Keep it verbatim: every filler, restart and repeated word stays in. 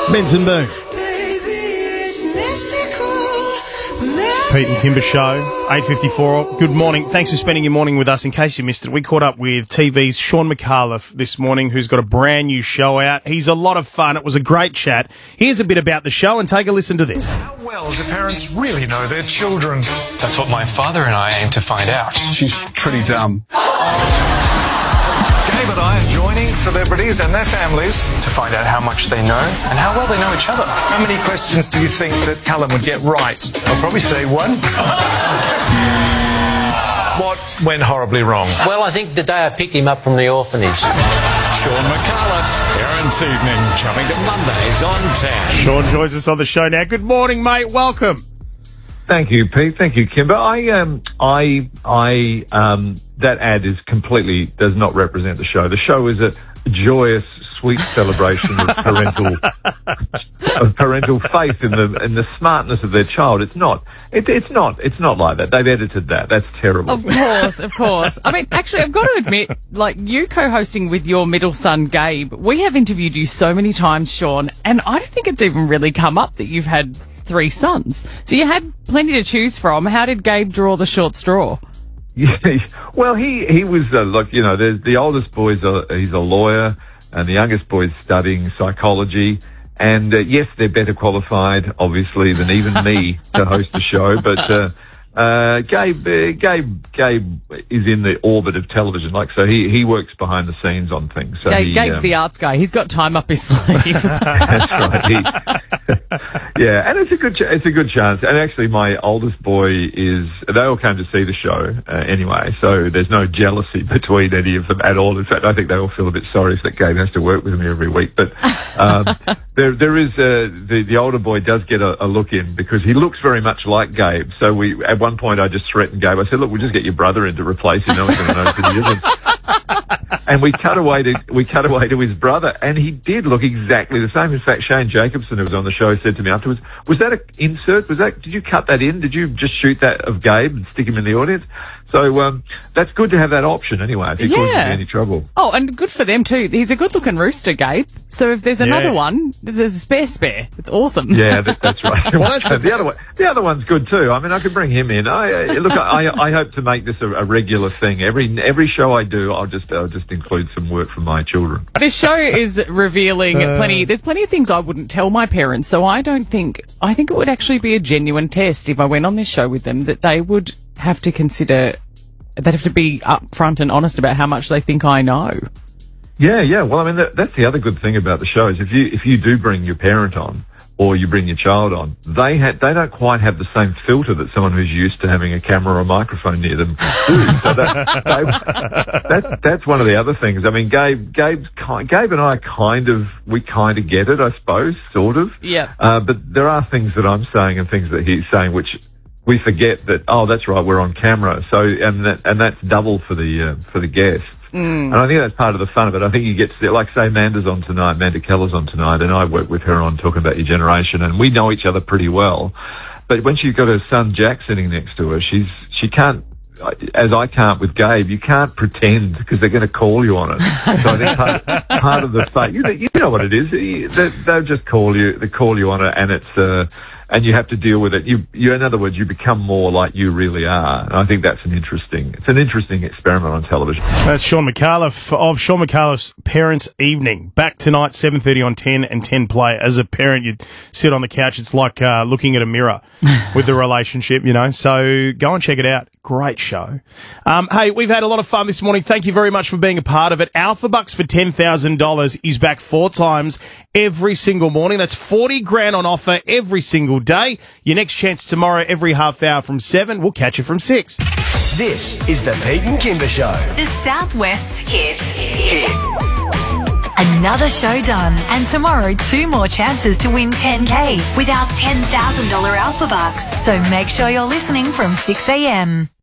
Benson Boone. Pete and Kimber Show, eight fifty-four. Good morning. Thanks for spending your morning with us. In case you missed it, we caught up with T V's Sean McAuliffe this morning, who's got a brand new show out. He's a lot of fun. It was a great chat. Here's a bit about the show, and take a listen to this. How well do parents really know their children? That's what my father and I aim to find out. She's pretty dumb. Gabe and I are joining celebrities and their families. To find out how much they know and how well they know each other. How many questions do you think that Callum would get right? I'll probably say one. What went horribly wrong? Well, I think the day I picked him up from the orphanage. Sean McAuliffe's Parents' Evening, coming to Mondays on ten. Sean joins us on the show now. Good morning, mate. Welcome. Thank you, Pete. Thank you, Kimber. I, um, I, I, um, that ad is completely, does not represent the show. The show is a joyous, sweet celebration of parental, of parental faith in the, in the smartness of their child. It's not, it, it's not, it's not like that. They've edited that. That's terrible. Of course, of course. I mean, actually, I've got to admit, like, you co-hosting with your middle son, Gabe, we have interviewed you so many times, Sean, and I don't think it's even really come up that you've had three sons. So you had plenty to choose from. How did Gabe draw the short straw? Yeah, well, he, he was, uh, like, you know, the, the oldest boy's a, he's a lawyer, and the youngest boy's studying psychology. And, uh, yes, they're better qualified, obviously, than even me to host a show. But, uh, uh, Gabe, uh, Gabe, Gabe is in the orbit of television. Like, so he, he works behind the scenes on things. So Gabe, he, Gabe's um, the arts guy. He's got time up his sleeve. That's right. He, yeah, and it's a good, ch- it's a good chance. And actually, my oldest boy is, they all came to see the show, uh, anyway, so there's no jealousy between any of them at all. In fact, I think they all feel a bit sorry that Gabe has to work with me every week. But, um, there, there is, uh, the, the older boy does get a, a look in because he looks very much like Gabe. So we, at one point I just threatened Gabe. I said, look, we'll just get your brother in to replace him. No one's going to know who he is. And we cut away to we cut away to his brother, and he did look exactly the same. In fact, Shane Jacobson, who was on the show, said to me afterwards, "Was that an insert? Was that? Did you cut that in? Did you just shoot that of Gabe and stick him in the audience?" So um, that's good to have that option anyway. If he Yeah. causes me any trouble. Oh, and good for them too. He's a good-looking rooster, Gabe. So if there's another Yeah. one, there's a spare spare. It's awesome. Yeah, that, that's right. Well, that's the other one, the other one's good too. I mean, I could bring him in. I uh, look. I, I hope to make this a, a regular thing. Every every show I do, I'll just I'll just include some work from my children. This show is revealing plenty. There's plenty of things I wouldn't tell my parents, so I don't think. I think it would actually be a genuine test if I went on this show with them that they would have to consider. They'd have to be upfront and honest about how much they think I know. Yeah, yeah. Well, I mean, that, that's the other good thing about the show is if you if you do bring your parent on or you bring your child on, they ha- they don't quite have the same filter that someone who's used to having a camera or microphone near them do. So that, they, that's that's one of the other things. I mean, Gabe, Gabe's ki- Gabe and I kind of we kind of get it, I suppose, sort of. Yeah. Uh, but there are things that I'm saying and things that he's saying which we forget that. Oh, that's right, we're on camera. So and that and that's double for the uh, for the guests. Mm. And I think that's part of the fun of it. I think you get to see, like, say, Amanda's on tonight, Amanda Keller's on tonight, and I work with her on talking about your generation, and we know each other pretty well. But when she's got her son Jack sitting next to her, she's she can't, as I can't with Gabe, you can't pretend because they're going to call you on it. So I think part, part of the fun, you know, you know what it is. They, they'll just call you, they call you on it, and it's. Uh, And you have to deal with it. You, you, in other words, you become more like you really are. And I think that's an interesting, it's an interesting experiment on television. That's Sean McAuliffe of Sean McAuliffe's Parents' Evening. Back tonight, seven thirty on ten and ten Play. As a parent, you sit on the couch. It's like uh, looking at a mirror with the relationship, you know. So go and check it out. Great show. Um, hey, we've had a lot of fun this morning. Thank you very much for being a part of it. Alpha Bucks for ten thousand dollars is back four times every single morning. That's forty grand on offer every single day. Your next chance tomorrow every half hour from seven. We'll catch you from six. This is the Pete and Kimber Show. The Southwest's hit. hit. Another show done. And tomorrow, two more chances to win ten K with our ten thousand dollars Alpha Bucks. So make sure you're listening from six a.m.